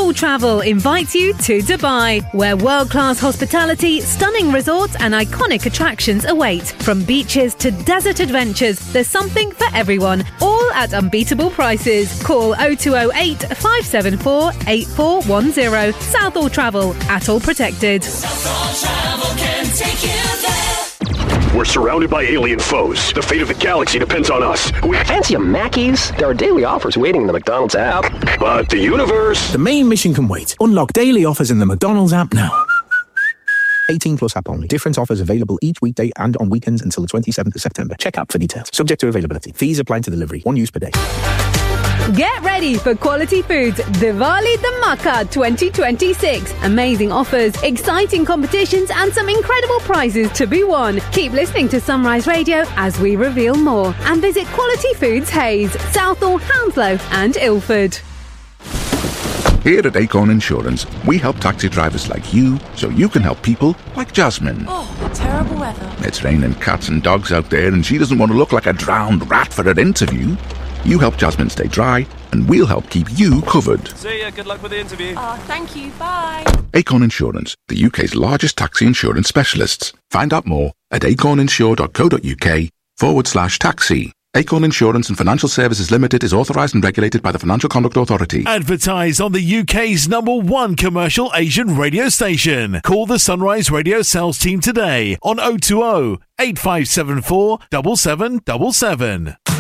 Southall Travel invites you to Dubai, where world-class hospitality, stunning resorts and iconic attractions await. From beaches to desert adventures, there's something for everyone, all at unbeatable prices. Call 0208 574 8410. Southall Travel, Atoll Protected. Southall Travel can take you there. We're surrounded by alien foes. The fate of the galaxy depends on us. Fancy a Mackey's? There are daily offers waiting in the McDonald's app. But the universe... The main mission can wait. Unlock daily offers in the McDonald's app now. 18 plus app only. Different offers available each weekday and on weekends until the 27th of September. Check app for details. Subject to availability. Fees apply to delivery. One use per day. Get ready for Quality Foods Diwali Dhamaka 2026. Amazing offers, exciting competitions and some incredible prizes to be won. Keep listening to Sunrise Radio as we reveal more. And visit Quality Foods Hayes, Southall, Hounslow and Ilford. Here at Acorn Insurance, we help taxi drivers like you so you can help people like Jasmine. Oh, terrible weather. It's raining cats and dogs out there and she doesn't want to look like a drowned rat for her interview. You help Jasmine stay dry and we'll help keep you covered. See ya, good luck with the interview. Oh, thank you, bye. Acorn Insurance, the UK's largest taxi insurance specialists. Find out more at acorninsure.co.uk/taxi. Acorn Insurance and Financial Services Limited is authorised and regulated by the Financial Conduct Authority. Advertise on the UK's #1 commercial Asian radio station. Call the Sunrise Radio sales team today on 020 8574 7777.